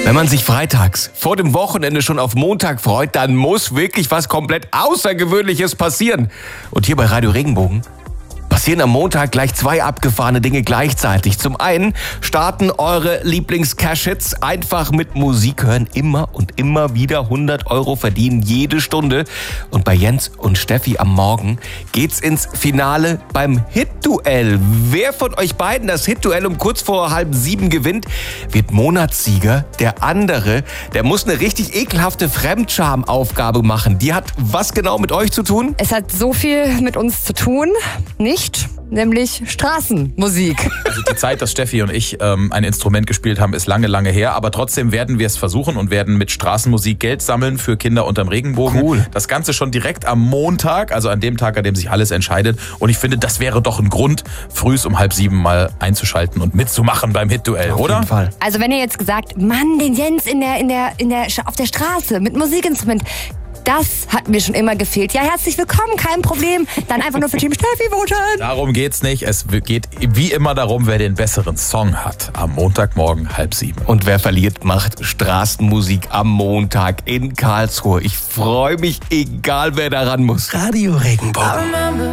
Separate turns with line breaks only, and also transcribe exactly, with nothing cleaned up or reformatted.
Wenn man sich freitags vor dem Wochenende schon auf Montag freut, dann muss wirklich was komplett Außergewöhnliches passieren. Und hier bei Radio Regenbogen passieren am Montag gleich zwei abgefahrene Dinge gleichzeitig. Zum einen starten eure Lieblings-Cash-Hits einfach mit Musik hören, immer und immer wieder hundert Euro verdienen, jede Stunde. Und bei Jens und Steffi am Morgen geht's ins Finale beim Hit-Duell. Wer von euch beiden das Hit-Duell um kurz vor halb sieben gewinnt, wird Monatssieger. Der andere, der muss eine richtig ekelhafte Fremdscham-Aufgabe machen. Die hat was genau mit euch zu tun?
Es hat so viel mit uns zu tun, nicht? Nämlich Straßenmusik.
Also die Zeit, dass Steffi und ich ähm, ein Instrument gespielt haben, ist lange, lange her. Aber trotzdem werden wir es versuchen und werden mit Straßenmusik Geld sammeln für Kinder unterm Regenbogen.
Cool.
Das Ganze schon direkt am Montag, also an dem Tag, an dem sich alles entscheidet. Und ich finde, das wäre doch ein Grund, frühs um halb sieben mal einzuschalten und mitzumachen beim Hit-Duell,
Auf
oder?
jeden Fall.
Also wenn ihr jetzt gesagt, Mann, den Jens in der, in der, in der, auf der Straße mit Musikinstrument, das hat mir schon immer gefehlt. Ja, herzlich willkommen, kein Problem. Dann einfach nur für Team Steffi voten.
Darum geht's nicht. Es geht wie immer darum, wer den besseren Song hat. Am Montagmorgen halb sieben.
Und wer verliert, macht Straßenmusik am Montag in Karlsruhe. Ich freue mich, egal wer daran muss.
Radio Regenbogen.